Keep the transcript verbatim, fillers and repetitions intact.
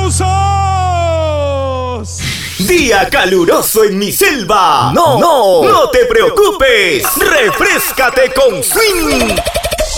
aplausos. Día caluroso en mi selva. No, no, no te preocupes. Refréscate con Swing.